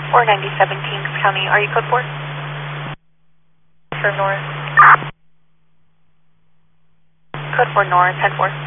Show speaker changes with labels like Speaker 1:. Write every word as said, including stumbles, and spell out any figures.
Speaker 1: four ninety-seven Kings County, are you code four? For North. Code four North, ten four.